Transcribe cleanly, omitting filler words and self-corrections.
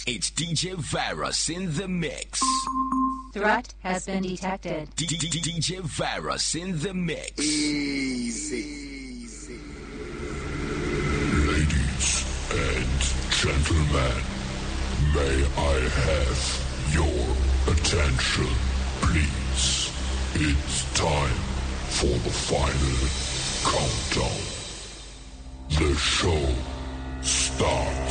It's DJ Virus in the mix. Threat has been detected. DJ Virus in the mix. Easy. Ladies and gentlemen, may I have your attention, please? It's time for the final countdown. The show starts